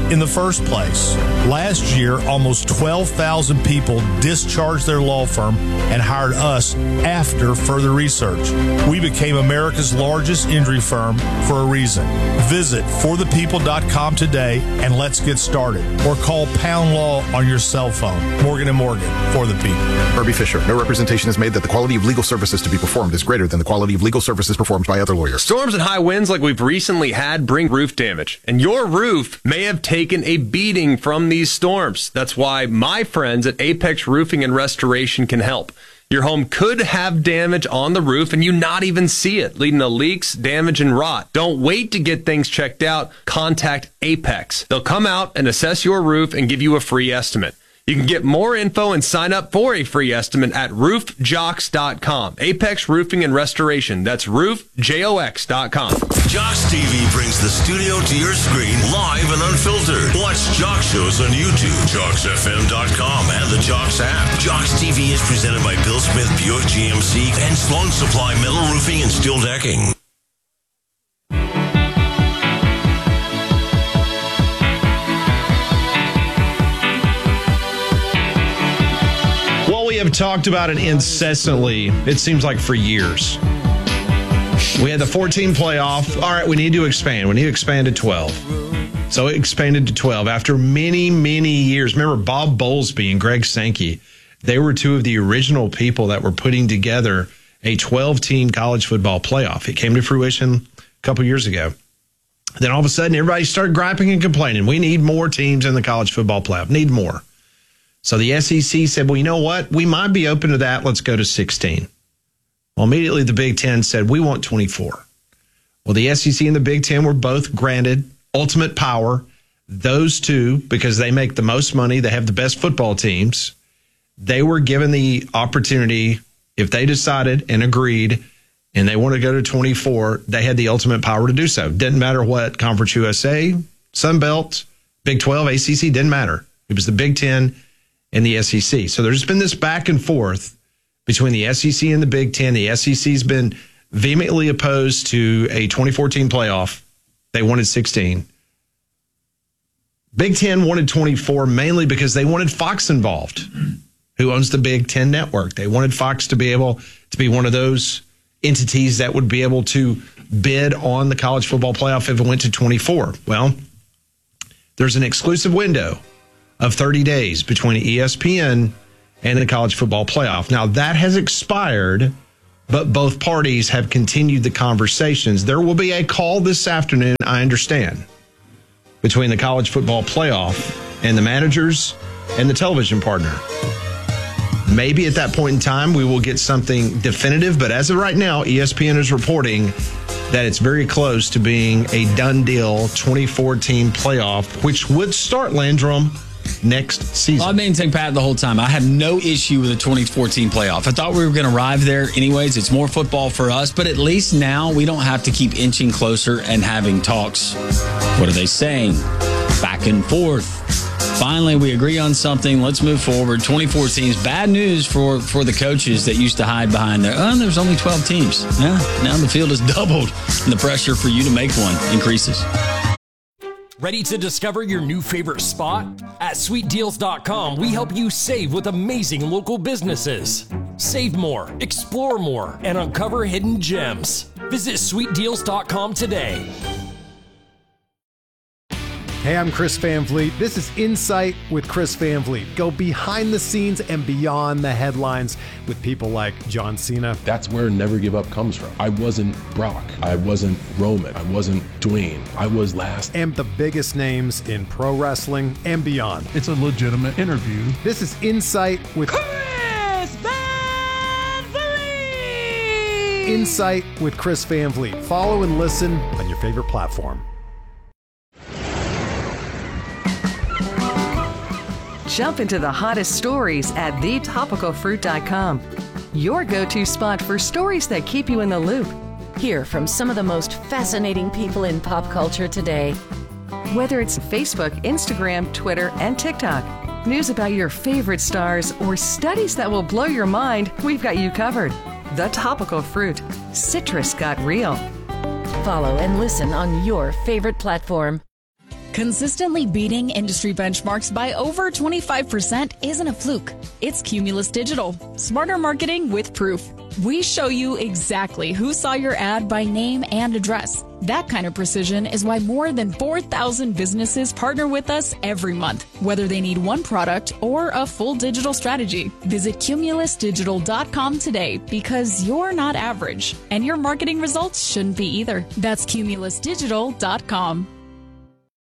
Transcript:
in the first place. Last year, almost 12,000 people discharged their law firm and hired us after further research. We became America's largest injury firm for a reason. Visit forthepeople.com today and let's get started. Or call Pound Law on your cell phone. Morgan & Morgan, for the people. Herbie Fisher. No representation is made that the quality of legal services to be performed is greater than the quality of legal services performed by other lawyers. Storms and high winds like we've recently had bring roof damage, and your roof may have taken a beating from these storms. That's why my friends at Apex Roofing and Restoration can help. Your home could have damage on the roof and you not even see it, leading to leaks, damage, and rot. Don't wait to get things checked out. Contact Apex. They'll come out and assess your roof and give you a free estimate. You can get more info and sign up for a free estimate at roofjocks.com. Apex Roofing and Restoration. That's roofjocks.com. Jocks TV brings the studio to your screen live and unfiltered. Watch Jocks shows on YouTube, JocksFM.com, and the Jocks app. Jocks TV is presented by Bill Smith Buick GMC and Sloan Supply Metal Roofing and Steel Decking. We have talked about it incessantly, it seems like for years. We had the 14 playoff. All right, we need to expand. We need to expand to 12. So it expanded to 12 after many, many years. Remember Bob Bowlesby and Greg Sankey? They were two of the original people that were putting together a 12-team college football playoff. It came to fruition a couple years ago. Then all of a sudden, everybody started griping and complaining. We need more teams in the college football playoff. Need more. So the SEC said, well, you know what? We might be open to that. Let's go to 16. Well, immediately the Big Ten said, we want 24. Well, the SEC and the Big Ten were both granted ultimate power. Those two, because they make the most money, they have the best football teams, they were given the opportunity, if they decided and agreed and they wanted to go to 24, they had the ultimate power to do so. Didn't matter what Conference USA, Sun Belt, Big 12, ACC, didn't matter. It was the Big Ten and the SEC. So there's been this back and forth between the SEC and the Big Ten. The SEC's been vehemently opposed to a 2014 playoff. They wanted 16. Big Ten wanted 24 mainly because they wanted Fox involved, who owns the Big Ten Network. They wanted Fox to be able to be one of those entities that would be able to bid on the college football playoff if it went to 24. Well, there's an exclusive window of 30 days between ESPN and the college football playoff. Now, that has expired, but both parties have continued the conversations. There will be a call this afternoon, I understand, between the college football playoff and the managers and the television partner. Maybe at that point in time, we will get something definitive, but as of right now, ESPN is reporting that it's very close to being a done deal 24-team playoff, which would start, Landrum, next season. Well, I've maintained Pat the whole time. I have no issue with the 2014 playoff. I thought we were going to arrive there anyways. It's more football for us, but at least now we don't have to keep inching closer and having talks. What are they saying? Back and forth. Finally, we agree on something. Let's move forward. 24 teams. Bad news for the coaches that used to hide behind there. Oh, there's only 12 teams. Yeah, now the field has doubled, and the pressure for you to make one increases. Ready to discover your new favorite spot? At SweetDeals.com, we help you save with amazing local businesses. Save more, explore more, and uncover hidden gems. Visit SweetDeals.com today. Hey, I'm Chris Van Vliet. This is Insight with Chris Van Vliet. Go behind the scenes and beyond the headlines with people like John Cena. That's where Never Give Up comes from. I wasn't Brock. I wasn't Roman. I wasn't Dwayne. I was last. And the biggest names in pro wrestling and beyond. It's a legitimate interview. This is Insight with Chris Van Vliet. Insight with Chris Van Vliet. Follow and listen on your favorite platform. Jump into the hottest stories at thetopicalfruit.com. Your go-to spot for stories that keep you in the loop. Hear from some of the most fascinating people in pop culture today. Whether it's Facebook, Instagram, Twitter, and TikTok, news about your favorite stars, or studies that will blow your mind, we've got you covered. The Topical Fruit. Citrus got real. Follow and listen on your favorite platform. Consistently beating industry benchmarks by over 25% isn't a fluke. It's Cumulus Digital. Smarter marketing with proof. We show you exactly who saw your ad by name and address. That kind of precision is why more than 4,000 businesses partner with us every month, whether they need one product or a full digital strategy. Visit cumulusdigital.com today because you're not average, and your marketing results shouldn't be either. That's cumulusdigital.com.